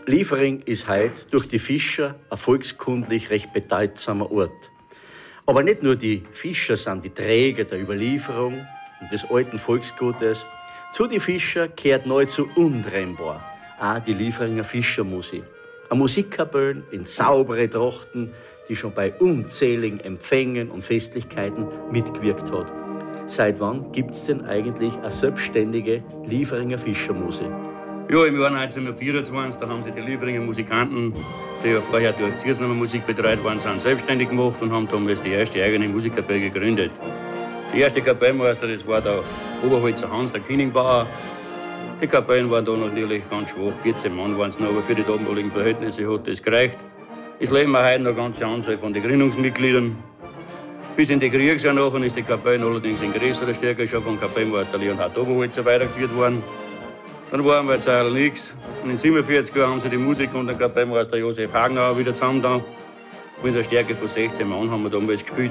Liefering ist heute durch die Fischer ein volkskundlich recht bedeutsamer Ort. Aber nicht nur die Fischer sind die Träger der Überlieferung und des alten Volksgutes. Zu den Fischer gehört nahezu untrennbar auch die Lieferinger Fischermusik. Eine Musikkapelle in saubere Trachten, die schon bei unzähligen Empfängen und Festlichkeiten mitgewirkt hat. Seit wann gibt's denn eigentlich eine selbstständige Lieferinger Fischermusik? Ja, im Jahr 1924, da haben sich die Lieferinger Musikanten, die ja vorher durch Ziersnummer Musik betreut waren, sind selbstständig gemacht und haben damals die erste eigene Musikkapelle gegründet. Die erste Kapellmeister, das war der Oberholzer Hans, der Kieningbauer. Die Kapellen waren da natürlich ganz schwach, 14 Mann waren es noch, aber für die damaligen Verhältnisse hat das gereicht. Es leben wir heute noch eine ganze Anzahl von den Gründungsmitgliedern. Bis in die Kriegsjahre nachher ist die Kapelle allerdings in größerer Stärke schon vom Kapellmeister Leonhard Oberholzer weitergeführt worden. Dann waren wir jetzt eigentlich nichts. Und in 47 Jahren haben sie die Musik und den Kapellmeister Josef Hagenauer wieder zusammengetan. Und in der Stärke von 16 Mann haben wir damals gespielt.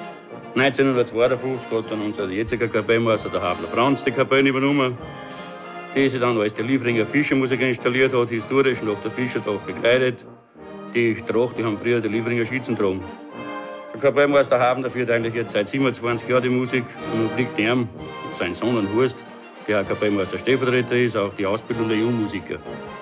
1952 hat dann unser jetziger Kapellmeister, der Hafler Franz, die Kapelle übernommen. Die sich dann als die Lieferinger Fischermusik installiert hat, historisch nach der Fischertracht gekleidet. Die Tracht, die haben früher die Lieferinger Schützen getragen. Der Kapellmeister Hafner führt eigentlich jetzt seit 27 Jahren die Musik und obliegt ihm, sein Sohn und Horst, der Kapellmeister Stellvertreter ist, auch die Ausbildung der Jungmusiker.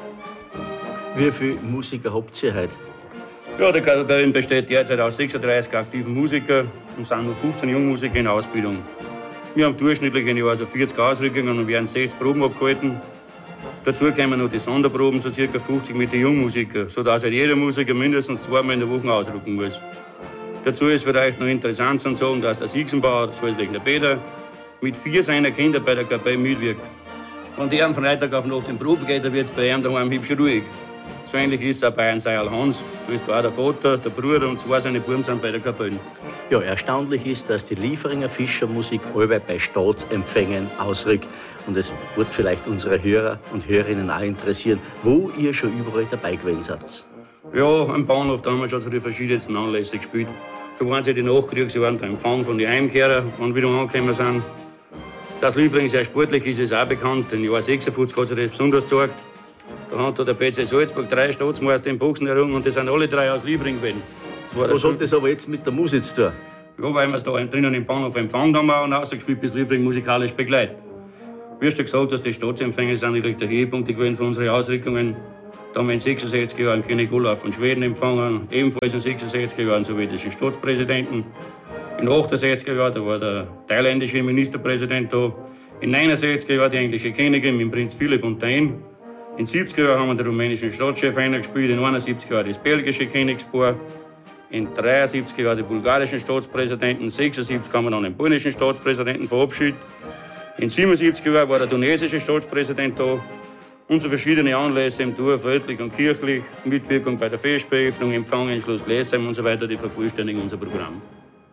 Wie viele Musiker habt ihr heute? Ja, die Kapelle besteht derzeit aus 36 aktiven Musikern und sind nur 15 Jungmusiker in Ausbildung. Wir haben durchschnittlich im Jahr 40 Ausrückungen und werden 60 Proben abgehalten. Dazu kommen noch die Sonderproben, so ca. 50 mit den Jungmusikern, sodass halt jeder Musiker mindestens 2-mal in der Woche ausrücken muss. Dazu ist vielleicht noch interessant zu sagen, dass der Siegsenbauer, das Holzlechner Peter, mit 4 seiner Kinder bei der Kapelle mitwirkt. Wenn der am Freitag auf Nacht in die Probe geht, dann wird es bei ihm daheim hübsch ruhig. So ähnlich ist es auch bei einem Seil Hans. Da ist auch der Vater, der Bruder und 2 seine Buben sind bei der Kapelle. Ja, erstaunlich ist, dass die Lieferinger Fischermusik allweil bei Staatsempfängen ausrückt. Und es wird vielleicht unsere Hörer und Hörerinnen auch interessieren, wo ihr schon überall dabei gewesen seid. Ja, am Bahnhof da haben wir schon zu den verschiedensten Anlässen gespielt. So waren sie die Nachkriegsjahren, der Empfang von den Heimkehrern, wenn wieder angekommen sind. Dass Liefering sehr sportlich ist, ist auch bekannt. Im Jahr 56 hat sich das besonders gezeigt. Da hat der PC Salzburg 3 Staatsmeister im Boxen errungen und die sind alle 3 aus Liefering gewesen. Was hat das aber jetzt mit der Musik zu tun? Ja, weil wir es da drinnen im Bahnhof empfangen haben und rausgespielt, bis Liefering musikalisch begleitet. Wie hast du gesagt, dass die Staatsempfänge sind natürlich der Höhepunkt gewesen für unsere Ausrückungen. Da haben wir in 66 Jahren König Olaf von Schweden empfangen, ebenfalls in 66 Jahren sowjetischen Staatspräsidenten. In 68 Jahren da war der thailändische Ministerpräsident da. In 69 Jahren die englische Königin mit Prinz Philipp und Diane. In 70 Jahren haben wir den rumänischen Staatschef gespielt, in 71 Jahren das belgische Königspaar. In 73 Jahren die bulgarischen Staatspräsidenten, in 76 haben wir dann den polnischen Staatspräsidenten verabschiedet. In 77 Jahren war der tunesische Staatspräsident da. Und so verschiedene Anlässe im Dorf, weltlich und kirchlich, Mitwirkung bei der Festbeöffnung, Empfang in Schloss Glessheim und so weiter, die vervollständigen unser Programm.